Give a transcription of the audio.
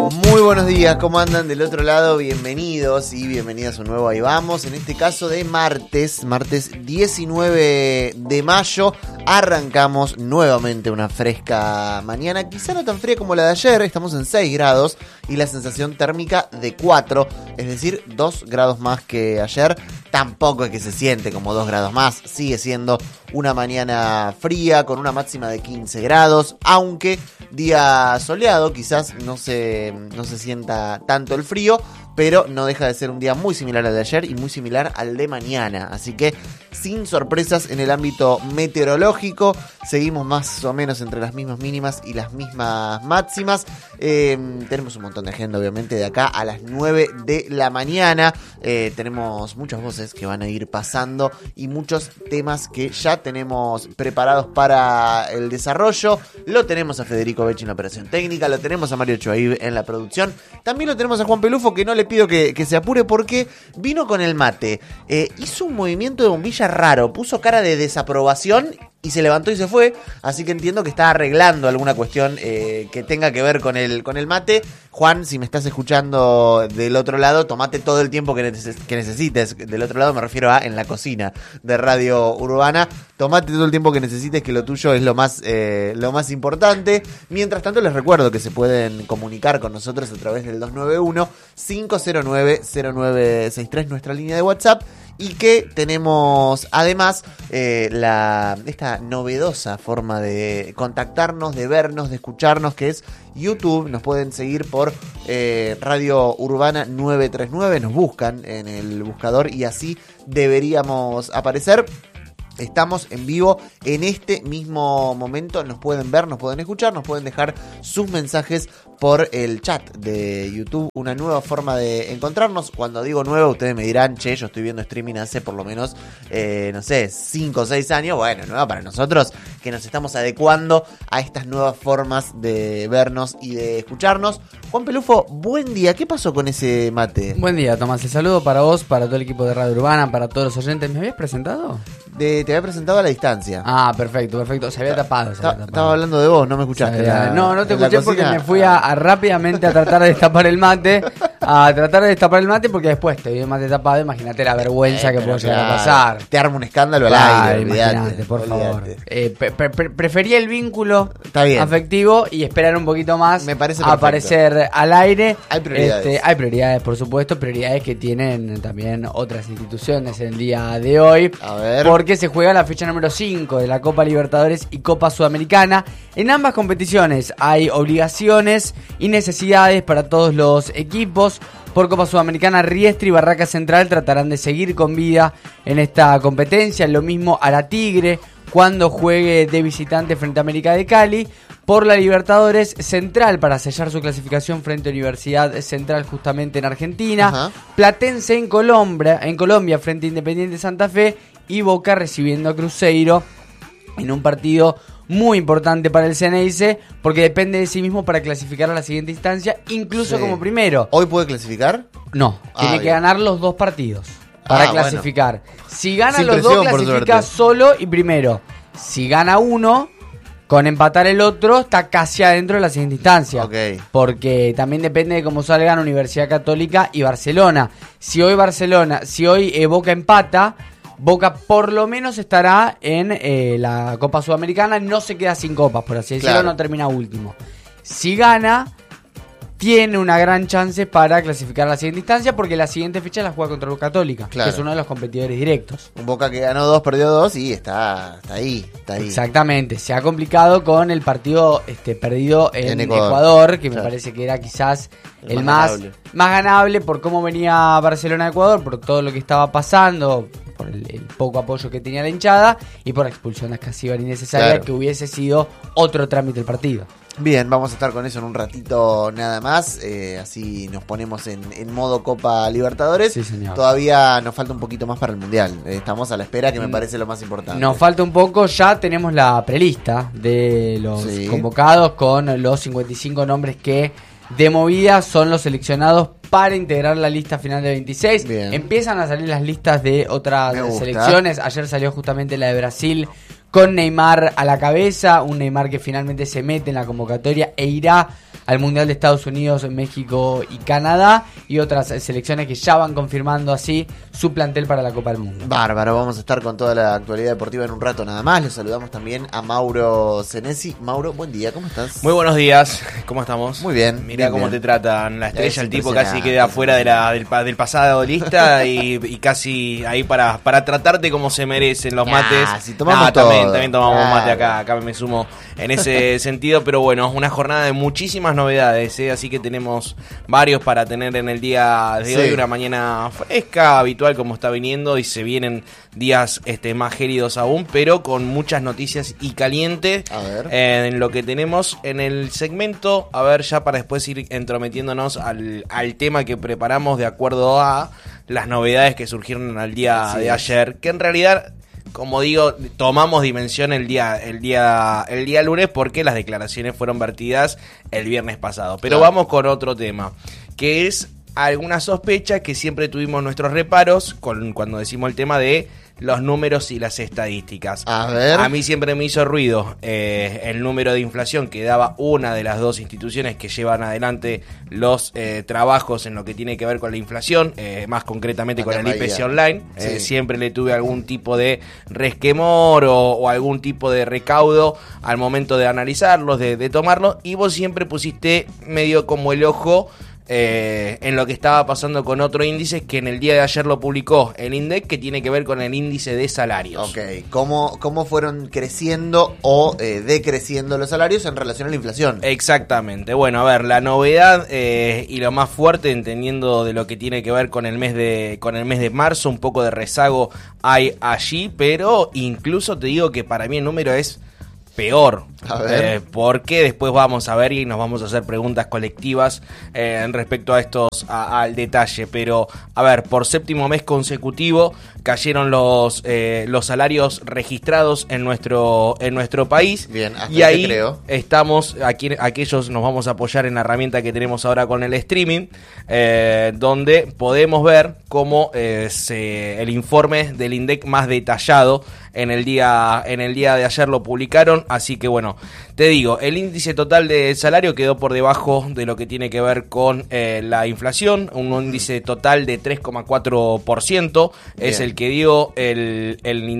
Muy buenos días, ¿cómo andan del otro lado? Bienvenidos y bienvenidas a un nuevo Ahí Vamos. En este caso de martes 19 de mayo, arrancamos nuevamente una fresca mañana, quizá no tan fría como la de ayer, estamos en 6 grados y la sensación térmica de 4, es decir, 2 grados más que ayer. Tampoco es que se siente como 2 grados más, sigue siendo una mañana fría con una máxima de 15 grados, aunque día soleado, quizás no se sienta tanto el frío, pero no deja de ser un día muy similar al de ayer y muy similar al de mañana. Así que sin sorpresas en el ámbito meteorológico, seguimos más o menos entre las mismas mínimas y las mismas máximas. Tenemos un montón de agenda, obviamente, de acá a las 9 de la mañana. Tenemos muchas voces que van a ir pasando y muchos temas que ya tenemos preparados para el desarrollo. Lo tenemos a Federico Becci en la operación técnica, lo tenemos a Mario Chuaib en la producción. También lo tenemos a Juan Pelufo, que no le pido que se apure porque vino con el mate. Hizo un movimiento de bombilla raro, puso cara de desaprobación y se levantó y se fue, así que entiendo que está arreglando alguna cuestión que tenga que ver con el mate. Juan, si me estás escuchando del otro lado, tomate todo el tiempo que necesites. Del otro lado me refiero a en la cocina de Radio Urbana. Tomate todo el tiempo que necesites, que lo tuyo es lo más importante. Mientras tanto, les recuerdo que se pueden comunicar con nosotros a través del 291-509-0963, nuestra línea de WhatsApp. Y que tenemos además esta novedosa forma de contactarnos, de vernos, de escucharnos, que es YouTube. Nos pueden seguir por Radio Urbana 939, nos buscan en el buscador y así deberíamos aparecer. Estamos en vivo en este mismo momento, nos pueden ver, nos pueden escuchar, nos pueden dejar sus mensajes por el chat de YouTube, una nueva forma de encontrarnos. Cuando digo nueva, ustedes me dirán, che, yo estoy viendo streaming hace por lo menos, 5 o 6 años. Bueno, nueva para nosotros, que nos estamos adecuando a estas nuevas formas de vernos y de escucharnos. Juan Pelufo, buen día, ¿qué pasó con ese mate? Buen día, Tomás, el saludo para vos, para todo el equipo de Radio Urbana, para todos los oyentes. ¿Me habías presentado? Te había presentado a la distancia. Ah, perfecto. Se había tapado. Estaba hablando de vos, no me escuchaste. No te escuché porque me fui rápidamente a tratar de destapar el mate. Porque después te vi el mate tapado. Imagínate la vergüenza que puedo llegar a pasar. Te arma un escándalo al aire. Imagínate, por favor. Prefería el vínculo afectivo y esperar un poquito más. Me parece a aparecer al aire. Hay prioridades. Hay prioridades, por supuesto. Prioridades que tienen también otras instituciones en el día de hoy. A ver. Porque se juega la fecha número 5 de la Copa Libertadores y Copa Sudamericana. En ambas competiciones hay obligaciones y necesidades para todos los equipos. Por Copa Sudamericana, Riestra y Barraca Central tratarán de seguir con vida en esta competencia. Lo mismo a la Tigre cuando juegue de visitante frente a América de Cali. Por la Libertadores, Central para sellar su clasificación frente a Universidad Central justamente en Argentina. Ajá. Platense en Colombia frente a Independiente Santa Fe. Y Boca recibiendo a Cruzeiro en un partido muy importante para el Ceneice, porque depende de sí mismo para clasificar a la siguiente instancia, incluso como primero. ¿Hoy puede clasificar? No, tiene que ganar los 2 partidos para clasificar. Bueno. Si gana los 2, clasifica solo y primero. Si gana uno, con empatar el otro, está casi adentro de la siguiente instancia. Okay. Porque también depende de cómo salgan Universidad Católica y Barcelona. Si hoy Boca empata, Boca por lo menos estará en la Copa Sudamericana, no se queda sin copas, por así decirlo, no termina último. Si gana, tiene una gran chance para clasificar a la siguiente instancia, porque la siguiente fecha la juega contra Boca Católica, que es uno de los competidores directos. Un Boca que ganó 2, perdió 2 y está ahí. Exactamente, se ha complicado con el partido perdido en Ecuador, que me parece que era quizás el más ganable por cómo venía Barcelona-Ecuador, por todo lo que estaba pasando, por el poco apoyo que tenía la hinchada y por la expulsión casi innecesaria que hubiese sido otro trámite del partido. Bien, vamos a estar con eso en un ratito nada más, así nos ponemos en modo Copa Libertadores. Sí, señor. Todavía nos falta un poquito más para el Mundial, estamos a la espera, que me parece lo más importante. Nos falta un poco, ya tenemos la prelista de los convocados con los 55 nombres que de movida son los seleccionados para integrar la lista final de 26. Bien. Empiezan a salir las listas de otras selecciones. Ayer salió justamente la de Brasil con Neymar a la cabeza, un Neymar que finalmente se mete en la convocatoria e irá al Mundial de Estados Unidos, México y Canadá, y otras selecciones que ya van confirmando así su plantel para la Copa del Mundo. Bárbaro, vamos a estar con toda la actualidad deportiva en un rato nada más. Los saludamos también a Mauro Senesi. Mauro, buen día, ¿cómo estás? Muy buenos días, ¿cómo estamos? Muy bien. Mirá bien, cómo bien. te tratan la estrella, Es el tipo impresionante, casi queda fuera del pasado lista y casi ahí para tratarte como se merecen los mates. Si tomamos todo. También tomamos Claro. mate acá me sumo en ese sentido, pero bueno, una jornada de muchísimas novedades, así que tenemos varios para tener en el día de hoy, una mañana fresca, habitual como está viniendo, y se vienen días más gélidos aún, pero con muchas noticias y caliente. A ver. En lo que tenemos en el segmento, a ver, ya para después ir entrometiéndonos al tema que preparamos de acuerdo a las novedades que surgieron al día de ayer, que en realidad, como digo, tomamos dimensión el día lunes porque las declaraciones fueron vertidas el viernes pasado. Pero Claro. vamos con otro tema, que es alguna sospecha que siempre tuvimos nuestros reparos cuando decimos el tema de los números y las estadísticas. A ver. A mí siempre me hizo ruido el número de inflación que daba una de las dos instituciones que llevan adelante los trabajos en lo que tiene que ver con la inflación, más concretamente Acá con en el Bahía. IPC Online. Sí. Siempre le tuve algún tipo de resquemor o algún tipo de recaudo al momento de analizarlos, de tomarlos, y vos siempre pusiste medio como el ojo en lo que estaba pasando con otro índice que en el día de ayer lo publicó el INDEC, que tiene que ver con el índice de salarios. Ok, ¿cómo fueron creciendo o decreciendo los salarios en relación a la inflación? Exactamente. Bueno, a ver, la novedad y lo más fuerte, entendiendo de lo que tiene que ver con el mes de marzo, un poco de rezago hay allí, pero incluso te digo que para mí el número es peor. A ver. Porque después vamos a ver y nos vamos a hacer preguntas colectivas en respecto a al detalle. Pero, a ver, por séptimo mes consecutivo cayeron los salarios registrados en nuestro país. Bien, hasta y ahí creo. estamos, aquellos nos vamos a apoyar en la herramienta que tenemos ahora con el streaming, donde podemos ver cómo el informe del INDEC más detallado en el día de ayer lo publicaron. Así que bueno, te digo, el índice total de salario quedó por debajo de lo que tiene que ver con la inflación, un índice total de 3,4%, es Bien. el que dio el INDEC